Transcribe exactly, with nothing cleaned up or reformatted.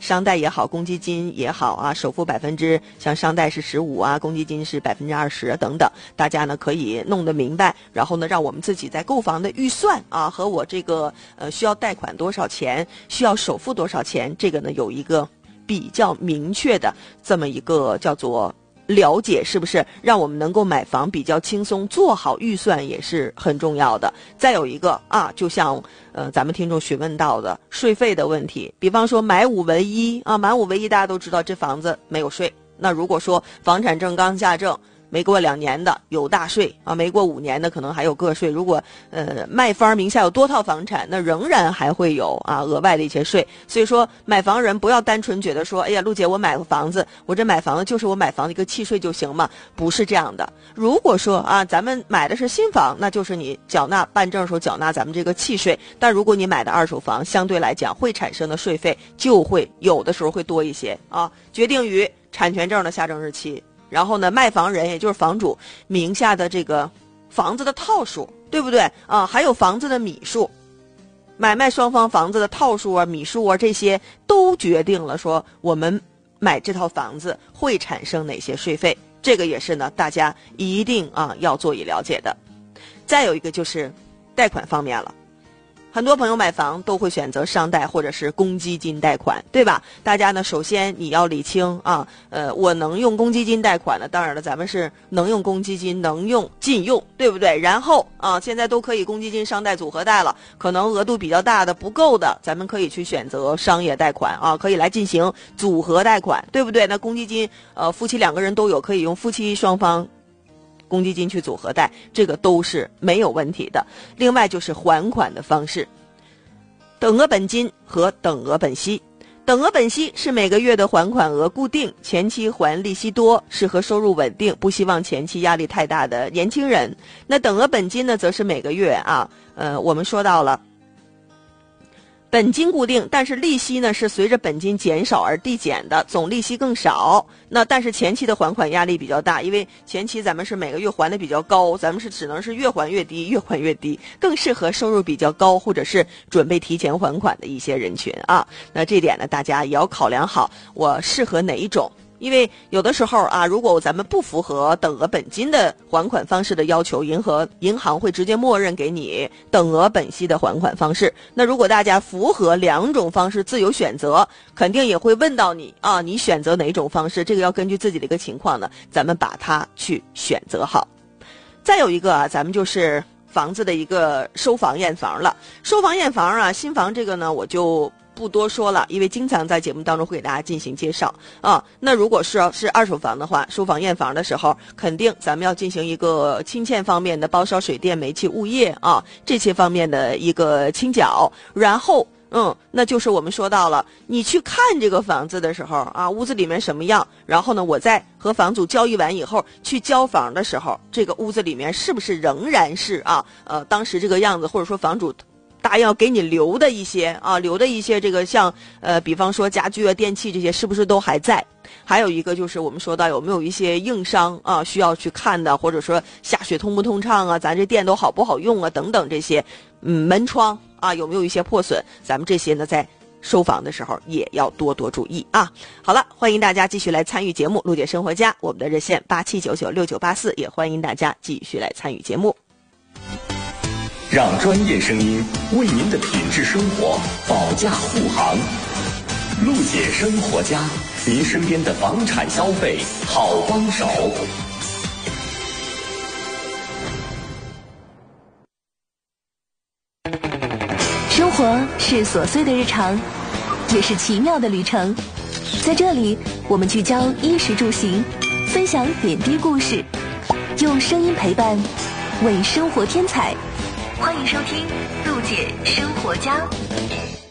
商贷也好，公积金也好啊，首付百分之像商贷是十五啊，公积金是百分之二十等等，大家呢可以弄得明白，然后呢让我们自己在购房的预算啊和我这个呃需要贷款多少钱，需要首付多少钱，这个呢有一个比较明确的这么一个叫做了解，是不是让我们能够买房比较轻松，做好预算也是很重要的。再有一个啊，就像呃咱们听众询问到的税费的问题，比方说买五为一啊，买五为一大家都知道这房子没有税，那如果说房产证刚下证没过两年的有大税啊，没过五年的可能还有个税。如果呃卖方名下有多套房产，那仍然还会有啊额外的一些税。所以说买房人不要单纯觉得说，哎呀，陆姐我买个房子，我这买房子就是我买房的一个契税就行嘛，不是这样的。如果说啊咱们买的是新房，那就是你缴纳办证的时候缴纳咱们这个契税，但如果你买的二手房，相对来讲会产生的税费就会有的时候会多一些啊，决定于产权证的下证日期。然后呢，卖房人也就是房主名下的这个房子的套数，对不对啊？还有房子的米数，买卖双方房子的套数啊、米数啊，这些都决定了说我们买这套房子会产生哪些税费。这个也是呢，大家一定啊要做以了解的。再有一个就是贷款方面了。很多朋友买房都会选择商贷或者是公积金贷款，对吧？大家呢，首先你要理清啊，呃，我能用公积金贷款的，当然了，咱们是能用公积金，能用尽用，对不对？然后啊，现在都可以公积金、商贷组合贷了，可能额度比较大的不够的，咱们可以去选择商业贷款啊，可以来进行组合贷款，对不对？那公积金，呃，夫妻两个人都有，可以用夫妻双方公积金去组合贷，这个都是没有问题的。另外就是还款的方式，等额本金和等额本息。等额本息是每个月的还款额固定，前期还利息多，适合收入稳定，不希望前期压力太大的年轻人。那等额本金呢，则是每个月啊，呃，我们说到了本金固定，但是利息呢是随着本金减少而递减的，总利息更少。那但是前期的还款压力比较大，因为前期咱们是每个月还的比较高，咱们是只能是越还越低，越还越低，更适合收入比较高或者是准备提前还款的一些人群啊。那这点呢，大家也要考量好，我适合哪一种。因为有的时候啊，如果咱们不符合等额本金的还款方式的要求，银行银行会直接默认给你等额本息的还款方式。那如果大家符合两种方式自由选择，肯定也会问到你啊，你选择哪种方式？这个要根据自己的一个情况呢，咱们把它去选择好。再有一个啊，咱们就是房子的一个收房验房了。收房验房啊，新房这个呢，我就不多说了，因为经常在节目当中会给大家进行介绍啊。那如果是是二手房的话，收房验房的时候，肯定咱们要进行一个清欠方面的包烧水电煤气物业啊这些方面的一个清缴，然后嗯，那就是我们说到了，你去看这个房子的时候啊，屋子里面什么样，然后呢，我在和房主交易完以后去交房的时候，这个屋子里面是不是仍然是啊呃当时这个样子，或者说房主答应要给你留的一些啊，留的一些这个像呃，比方说家具啊、电器这些，是不是都还在？还有一个就是我们说到有没有一些硬伤啊，需要去看的，或者说下水通不通畅啊，咱这电都好不好用啊，等等这些，嗯，门窗啊有没有一些破损？咱们这些呢，在收房的时候也要多多注意啊。好了，欢迎大家继续来参与节目，陆姐生活家，我们的热线八七九九六九八四，也欢迎大家继续来参与节目。 让专业声音为您的品质生活保驾护航。陆姐生活家，您身边的房产消费好帮手。 生活是琐碎的日常，也是奇妙的旅程。在这里，我们聚焦衣食住行，分享点滴故事，用声音陪伴，为生活添彩。欢迎收听陆姐生活家。